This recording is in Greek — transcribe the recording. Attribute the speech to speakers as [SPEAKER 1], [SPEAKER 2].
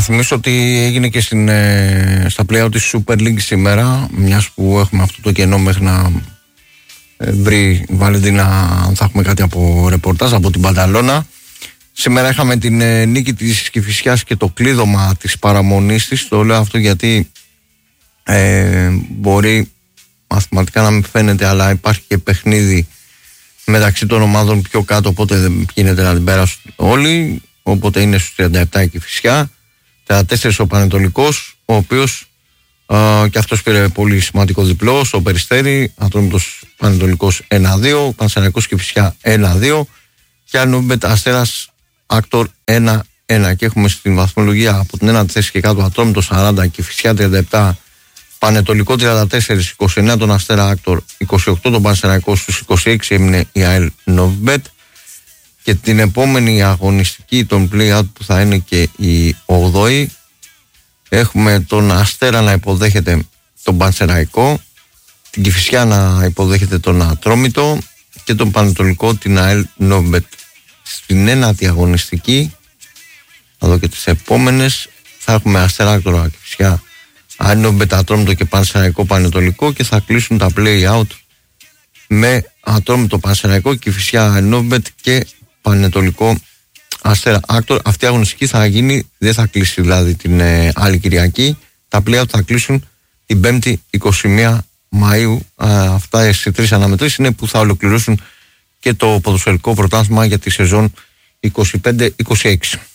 [SPEAKER 1] Θυμίσω ότι έγινε και στα play-out της Super League σήμερα, μιας που έχουμε αυτό το κενό μέχρι να βρει η Βαλεντίνα αν θα έχουμε κάτι από ρεπορτάζ από την Πανταλώνα. Σήμερα είχαμε την νίκη της Κηφισιάς και το κλείδωμα της παραμονής της. Το λέω αυτό γιατί μπορεί μαθηματικά να μην φαίνεται, αλλά υπάρχει και παιχνίδι μεταξύ των ομάδων πιο κάτω, οπότε δεν γίνεται να την πέρασουν όλοι. Οπότε είναι στους 37 η Κηφισιά, 34 ο Πανετολικός, ο οποίος και αυτός πήρε πολύ σημαντικό διπλό στο Περιστέρι. Ατρόμητος Πανετολικός 1-2, Πανσεραϊκός Κηφισιά 1-2 και Ανόμπετ Αστέρας Άκτορ 1-1. Και έχουμε στην βαθμολογία από την 1η θέση και κάτω Ατρόμητος 40, Κηφισιά 37, Πανετολικό 34, 29 τον Αστέρα Άκτορ, 28 τον Πανσεραϊκό, στους 26 έμεινε η ΑΕΛ Νόβμπετ. Και την επόμενη αγωνιστική των play-out που θα είναι και η 8η, έχουμε τον Αστέρα να υποδέχεται τον Πανσεραϊκό, την Κηφισιά να υποδέχεται τον Ατρόμητο και τον Πανετολικό την ΑΕΛ Νόβμπετ. Στην 9η αγωνιστική, θα δω και τις επόμενες, θα έχουμε Αστέρα Άκτορα, Κηφισιά, ΑΕΛ Νόβμπετ, Ατρόμητο και Πανσεραϊκό Πανετολικό και θα κλείσουν τα play-out με Ατρόμητο, Πανσεραϊκό, Κηφισιά, ΑΕΛ Νόβμπετ και Πανετολικό Αστέρα Άκτορ. Αυτή η αγωνιστική θα γίνει, δεν θα κλείσει δηλαδή την άλλη Κυριακή. Τα play-out θα κλείσουν την 5η 21 Μαΐου. Αυτά οι τρεις αναμετρήσεις είναι που θα ολοκληρώσουν και το ποδοσφαιρικό πρωτάθλημα για τη σεζόν 25-26.